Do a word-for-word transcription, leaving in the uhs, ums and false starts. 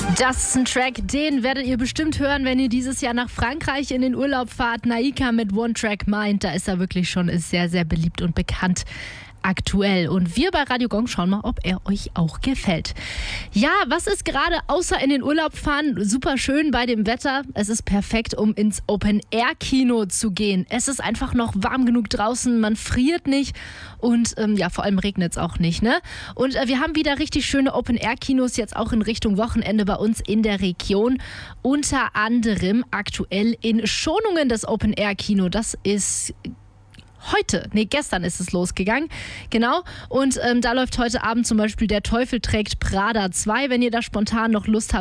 Das ist ein Track, den werdet ihr bestimmt hören, wenn ihr dieses Jahr nach Frankreich in den Urlaub fahrt. Naika mit One Track Mind, da ist er wirklich schon sehr, sehr beliebt und bekannt aktuell. Und wir bei Radio Gong schauen mal, ob er euch auch gefällt. Ja, was ist gerade außer in den Urlaub fahren super schön bei dem Wetter? Es ist perfekt, um ins Open-Air-Kino zu gehen. Es ist einfach noch warm genug draußen, man friert nicht und ähm, ja, vor allem regnet es auch nicht, ne? Und äh, wir haben wieder richtig schöne Open-Air-Kinos jetzt auch in Richtung Wochenende bei uns in der Region. Unter anderem aktuell in Schonungen das Open-Air-Kino. Das ist heute, nee, gestern ist es losgegangen, genau. Und ähm, da läuft heute Abend zum Beispiel Der Teufel trägt Prada zwei. Wenn ihr da spontan noch Lust habt,